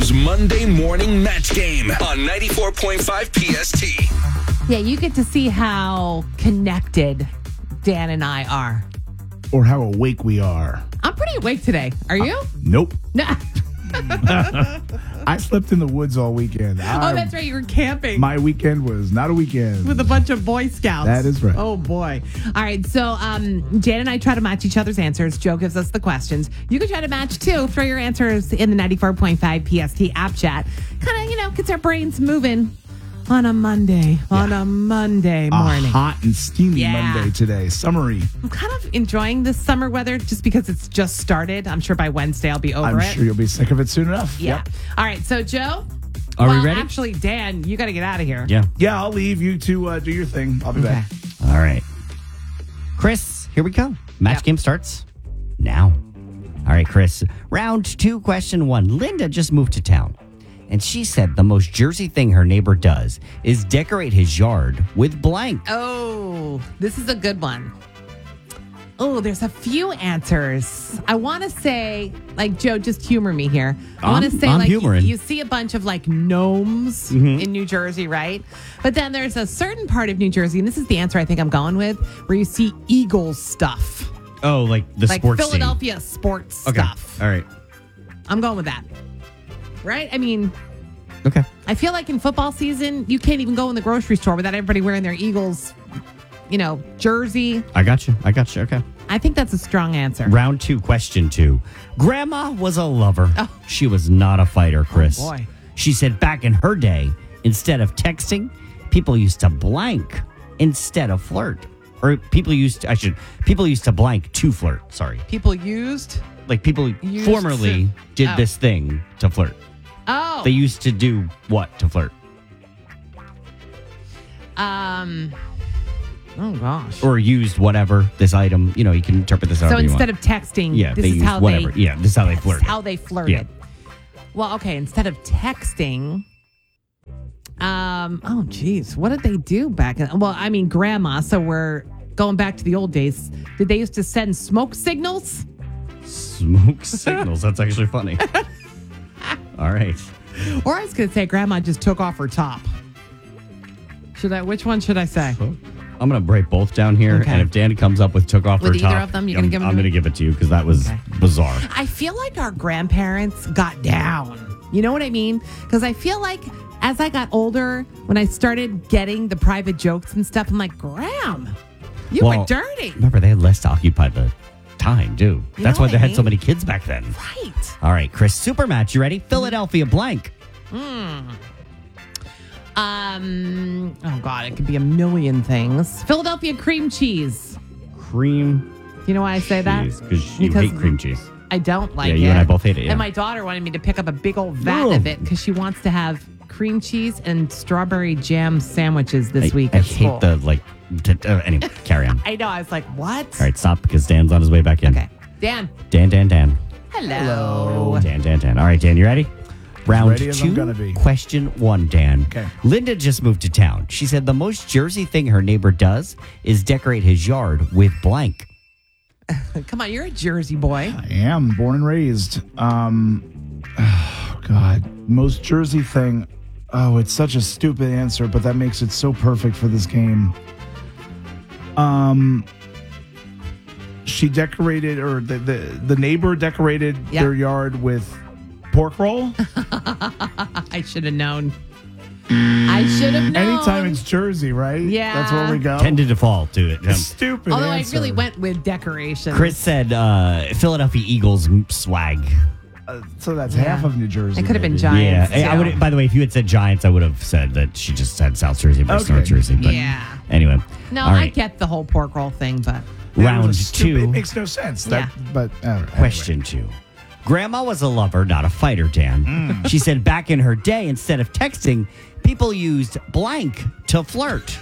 O's Monday Morning Match Game on 94.5 PST. Yeah, you get to see how connected Dan and I are. Or how awake we are. I'm pretty awake today. Are you? Nope. No. I slept in the woods all weekend. Oh, that's right. You were camping. My weekend was not a weekend. With a bunch of Boy Scouts. That is right. Oh, boy. All right. So, Jan and I try to match each other's answers. Joe gives us the questions. You can try to match, too. Throw your answers in the 94.5 PST app chat. Kind of, gets our brains moving on a Monday. On a Monday morning. A hot and steamy Monday today. Summery. I'm kind of enjoying this summer weather just because it's just started. I'm sure by Wednesday I'll be over I'm it. sure you'll be sick of it soon enough. Yeah. Yep. All right. So, Joe. Are we ready? Actually, Dan, you got to get out of here. Yeah. Yeah, I'll leave you to do your thing. I'll be back. All right. Chris, here we go. Match game starts now. All right, Chris. Round 2, question 1. Linda just moved to town, and she said the most Jersey thing her neighbor does is decorate his yard with blank. Oh, this is a good one. Oh, there's a few answers. I want to say, like, Joe, just humor me here. I want to say, I'm like, humoring. you see a bunch of, like, gnomes in New Jersey, right? But then there's a certain part of New Jersey, and this is the answer I think I'm going with, where you see Eagles stuff. Oh, like the Like sports Philadelphia sports scene. Okay. stuff. All right. I'm going with that. Right? I mean, Okay. I feel like in football season, you can't even go in the grocery store without everybody wearing their Eagles, jersey. I got you. Okay. I think that's a strong answer. Round 2, question 2. Grandma was a lover. Oh. She was not a fighter, Chris. Oh, boy. She said back in her day, instead of texting, people used to blank instead of flirt. Or people used to blank to flirt. Sorry. People used. Like people Used formerly to- did oh. this thing to flirt. Oh. They used to do what to flirt? Oh gosh. Or used whatever this item. You can interpret this So however you instead want. of texting, Yeah, this they is used how whatever. they. Yeah, this is how they That's flirted. how they flirted. Yeah. Well, okay. Instead of texting. Oh geez, what did they do back? Well, I mean, Grandma. So we're going back to the old days. Did they used to send smoke signals? Smoke signals. That's actually funny. All right. Or I was going to say, Grandma just took off her top. Which one should I say? I'm going to break both down here. Okay. And if Dan comes up with took off With her top, either of them, you're gonna give them I'm to going to me? give it to you because that was bizarre. I feel like our grandparents got down. You know what I mean? Because I feel like as I got older, when I started getting the private jokes and stuff, I'm like, Graham, you were dirty. Remember, they had less to occupy the time, too. You That's know why what they I had so mean? many kids back then. Right. All right, Chris, super match. You ready? Philadelphia blank. Oh, God, it could be a million things. Philadelphia cream cheese. Cream Do you know why I say that? cheese. Because you hate cream cheese. I don't like it. Yeah, you and I both hate it, yeah. And my daughter wanted me to pick up a big old vat Ugh. of it because she wants to have cream cheese and strawberry jam sandwiches this week I at hate school. anyway, carry on. I know. I was like, what? All right, stop because Dan's on his way back in. Okay. Dan. Dan. Hello. Dan. All right, Dan, you ready? Round ready as I'm 2, gonna be. question 1, Dan. Okay. Linda just moved to town. She said the most Jersey thing her neighbor does is decorate his yard with blank. Come on, you're a Jersey boy. I am born and raised. Oh, God. Most Jersey thing. Oh, it's such a stupid answer, but that makes it so perfect for this game. She decorated, or the neighbor decorated Yep. their yard with pork roll. I should have known. I should have known. Anytime it's Jersey, right? Yeah. That's where we go. Tend to default to it. Stupid Although answer. I really went with decorations. Chris said Philadelphia Eagles swag. So that's Yeah. half of New Jersey. It could have been maybe. Giants. Yeah, I too. would. By the way, if you had said Giants, I would have said that she just said South Jersey versus Okay. North Jersey. But Yeah. Anyway. No, All I right. get the whole pork roll thing, but It was Round a stupid- 2. It makes no sense. Yeah. But anyway. Question 2. Grandma was a lover, not a fighter, Dan. She said back in her day, instead of texting, people used blank to flirt.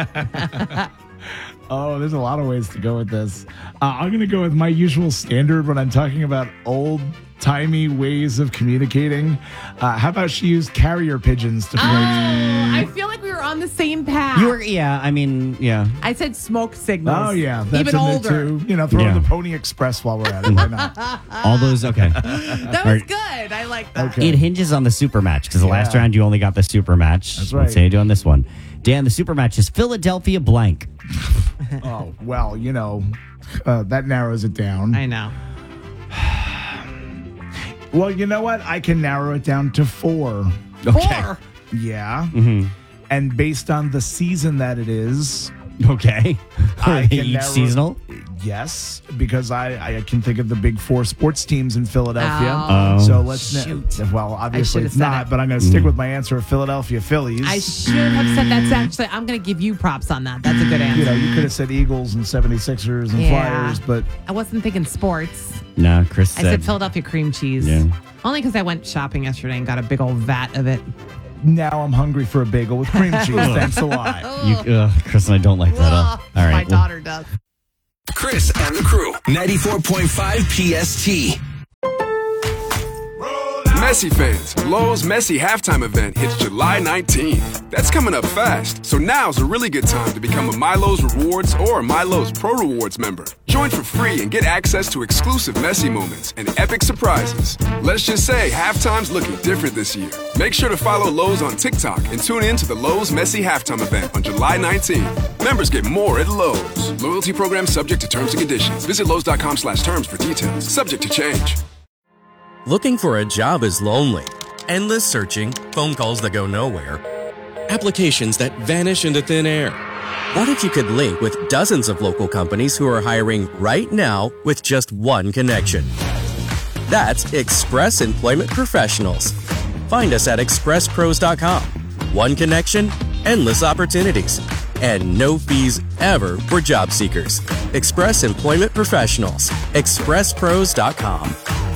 Oh, there's a lot of ways to go with this. I'm going to go with my usual standard when I'm talking about old-timey ways of communicating. How about she used carrier pigeons to flirt? I feel like we were on on the same path. You were, yeah, I mean, yeah. I said smoke signals. Oh, yeah. That's Even in there, older. too. You know, throw in Yeah. the Pony Express while we're at it. Why not? All those, okay. That was good. I like that. Okay. It hinges on the super match because the last Yeah. round you only got the super match. That's Let's right. say you do on this one. Dan, the super match is Philadelphia blank. Oh, well, you know, that narrows it down. I know. Well, you know what? I can narrow it down to 4. Okay. 4. Yeah. Mm-hmm. And based on the season that it is, Okay. I can Each narrow- seasonal? yes, because I can think of the big 4 sports teams in Philadelphia. Oh, So let's shoot. well, obviously should've it's said not, it. but I'm going to stick with my answer of Philadelphia Phillies. I should have said that's actually, I'm going to give you props on that. That's a good answer. you know, you could have said Eagles and 76ers and Yeah. Flyers, but I wasn't thinking sports. No, Chris I said. said Philadelphia cream cheese. Yeah. Only because I went shopping yesterday and got a big old vat of it. now I'm hungry for a bagel with cream cheese. Thanks a lot. Chris and I don't like that. Ugh, All right. my well, daughter does. Chris and the crew. 94.5 PST. Messi fans, Lowe's Messi halftime event hits July 19th. That's coming up fast, so now's a really good time to become a MyLowe's Rewards or a MyLowe's Pro Rewards member. Join for free and get access to exclusive Messi moments and epic surprises. Let's just say halftime's looking different this year. Make sure to follow Lowe's on TikTok and tune in to the Lowe's Messi halftime event on July 19th. Members get more at Lowe's. Loyalty program subject to terms and conditions. Visit Lowe's.com/terms for details. Subject to change. Looking for a job is lonely. Endless searching, phone calls that go nowhere, applications that vanish into thin air. What if you could link with dozens of local companies who are hiring right now with just one connection? That's Express Employment Professionals. Find us at expresspros.com. One connection, endless opportunities, and no fees ever for job seekers. Express Employment Professionals. expresspros.com.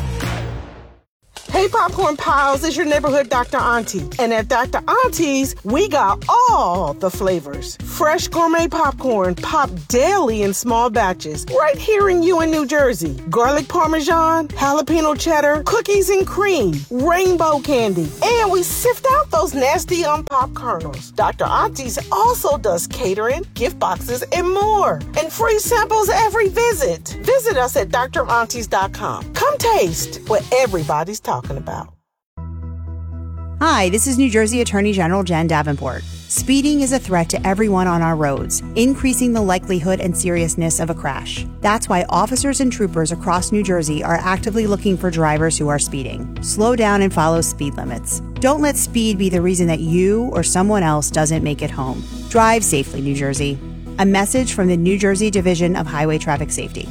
Hey, Popcorn Pals, it's your neighborhood Dr. Auntie. And at Dr. Auntie's, we got all the flavors. Fresh gourmet popcorn pop daily in small batches, right here in New Jersey. Garlic Parmesan, jalapeno cheddar, cookies and cream, rainbow candy. And we sift out those nasty unpopped kernels. Dr. Auntie's also does catering, gift boxes, and more. And free samples every visit. Visit us at draunties.com. Come taste what everybody's talking about. Hi, this is New Jersey Attorney General Jen Davenport. Speeding is a threat to everyone on our roads, increasing the likelihood and seriousness of a crash. That's why officers and troopers across New Jersey are actively looking for drivers who are speeding. Slow down and follow speed limits. Don't let speed be the reason that you or someone else doesn't make it home. Drive safely, New Jersey. A message from the New Jersey Division of Highway Traffic Safety.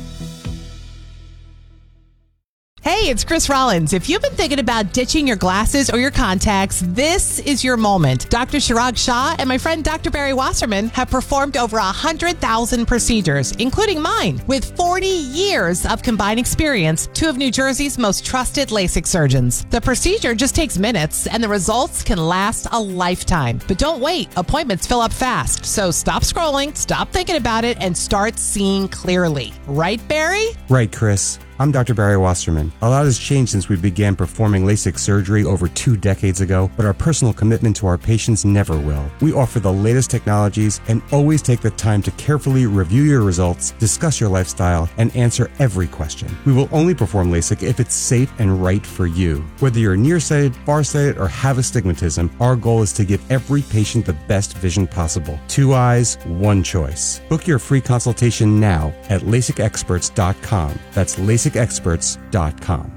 Hey, it's Chris Rollins. If you've been thinking about ditching your glasses or your contacts, this is your moment. Dr. Chirag Shah and my friend Dr. Barry Wasserman have performed over 100,000 procedures, including mine. With 40 years of combined experience, 2 of New Jersey's most trusted LASIK surgeons. The procedure just takes minutes, and the results can last a lifetime. But don't wait. Appointments fill up fast. So stop scrolling, stop thinking about it, and start seeing clearly. Right, Barry? Right, Chris. I'm Dr. Barry Wasserman. A lot has changed since we began performing LASIK surgery over 2 decades ago, but our personal commitment to our patients never will. We offer the latest technologies and always take the time to carefully review your results, discuss your lifestyle, and answer every question. We will only perform LASIK if it's safe and right for you. Whether you're nearsighted, farsighted, or have astigmatism, our goal is to give every patient the best vision possible. 2 eyes, 1 choice. Book your free consultation now at LASIKexperts.com. That's LASIKexperts.com.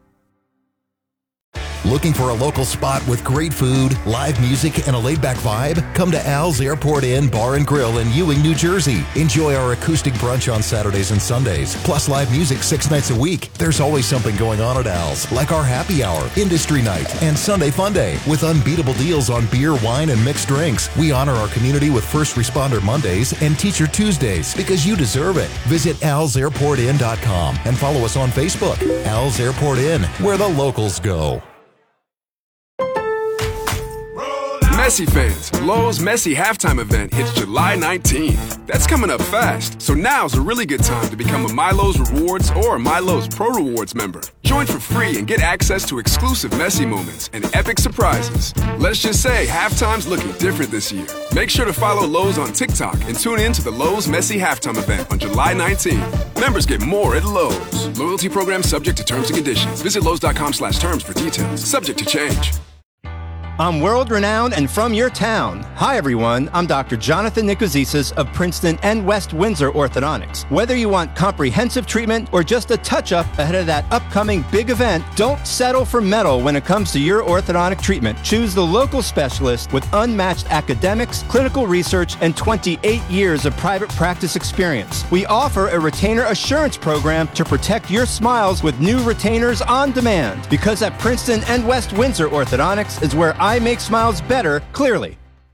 Looking for a local spot with great food, live music, and a laid-back vibe? Come to Al's Airport Inn Bar and Grill in Ewing, New Jersey. Enjoy our acoustic brunch on Saturdays and Sundays, plus live music 6 nights a week. There's always something going on at Al's, like our happy hour, industry night, and Sunday fun day, with unbeatable deals on beer, wine, and mixed drinks. We honor our community with First Responder Mondays and Teacher Tuesdays, because you deserve it. Visit alsairportinn.com and follow us on Facebook. Al's Airport Inn, where the locals go. Messi fans, Lowe's Messi halftime event hits July 19th. That's coming up fast, so now's a really good time to become a MyLowe's Rewards or a MyLowe's Pro Rewards member. Join for free and get access to exclusive Messi moments and epic surprises. Let's just say halftime's looking different this year. Make sure to follow Lowe's on TikTok and tune in to the Lowe's Messi halftime event on July 19th. Members get more at Lowe's. Loyalty program subject to terms and conditions. Visit Lowe's.com/terms for details. Subject to change. I'm world-renowned and from your town. Hi, everyone. I'm Dr. Jonathan Nikozisas of Princeton and West Windsor Orthodontics. Whether you want comprehensive treatment or just a touch-up ahead of that upcoming big event, don't settle for metal when it comes to your orthodontic treatment. Choose the local specialist with unmatched academics, clinical research, and 28 years of private practice experience. We offer a retainer assurance program to protect your smiles with new retainers on demand. Because at Princeton and West Windsor Orthodontics is where I make smiles better, clearly.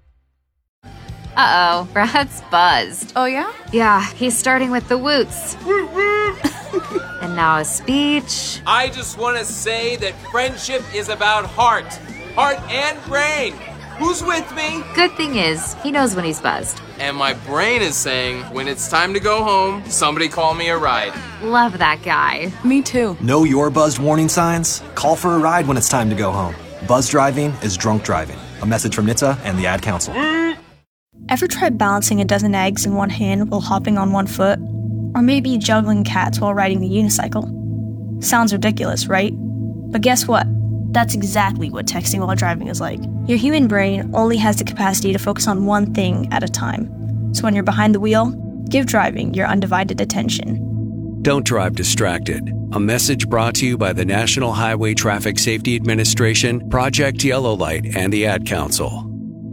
Uh-oh, Brad's buzzed. Oh, yeah? Yeah, he's starting with the woots. And now a speech. I just want to say that friendship is about heart and brain. Who's with me? Good thing is, he knows when he's buzzed. And my brain is saying, when it's time to go home, somebody call me a ride. Love that guy. Me too. Know your buzzed warning signs? Call for a ride when it's time to go home. Buzz driving is drunk driving. A message from NHTSA and the Ad Council. Ever tried balancing a dozen eggs in one hand while hopping on one foot? Or maybe juggling cats while riding the unicycle? Sounds ridiculous, right? But guess what? That's exactly what texting while driving is like. Your human brain only has the capacity to focus on one thing at a time. So when you're behind the wheel, give driving your undivided attention. Don't drive distracted. A message brought to you by the National Highway Traffic Safety Administration, Project Yellow Light, and the Ad Council.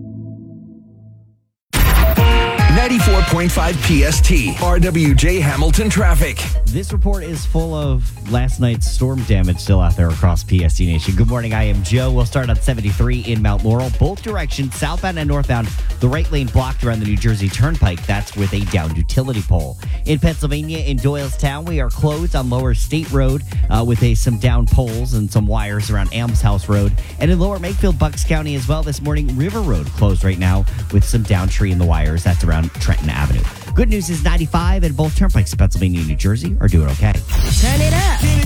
94.5 PST, RWJ Hamilton traffic. This report is full of last night's storm damage still out there across PST Nation. Good morning, I am Joe. We'll start on 73 in Mount Laurel. Both directions, southbound and northbound. The right lane blocked around the New Jersey Turnpike. That's with a downed utility pole. In Pennsylvania, in Doylestown, we are closed on Lower State Road with some downed poles and some wires around Ames House Road. And in Lower Makefield, Bucks County as well this morning, River Road closed right now with some downed tree in the wires. That's around Trenton Avenue. Good news is 95 and both turnpikes in Pennsylvania and New Jersey are doing okay. Turn it up.